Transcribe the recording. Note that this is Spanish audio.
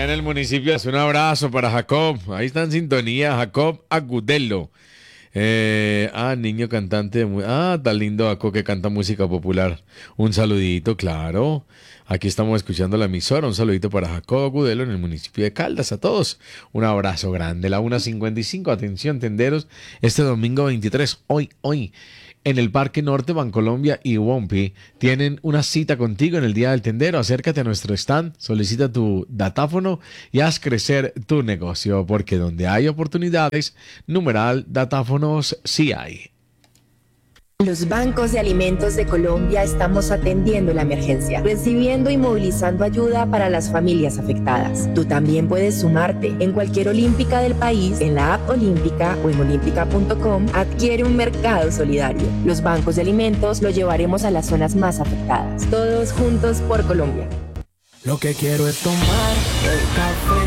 allá en el municipio. Un abrazo para Jacob. Ahí está en sintonía, Jacob Agudelo. Niño cantante. Tan lindo Jacob que canta música popular. Un saludito, claro. Aquí estamos escuchando la emisora. Un saludito para Jacob Agudelo en el municipio de Caldas. A todos, un abrazo grande. La 1:55. Atención, tenderos. Este domingo 23, hoy. En el Parque Norte, Bancolombia y Wompi tienen una cita contigo en el Día del Tendero. Acércate a nuestro stand, solicita tu datáfono y haz crecer tu negocio, porque donde hay oportunidades, numeral datáfonos sí hay. Los bancos de alimentos de Colombia estamos atendiendo la emergencia, recibiendo y movilizando ayuda para las familias afectadas. Tú también puedes sumarte. En cualquier olímpica del país, en la app Olímpica o en olímpica.com, adquiere un mercado solidario. Los bancos de alimentos lo llevaremos a las zonas más afectadas. Todos juntos por Colombia. Lo que quiero es tomar,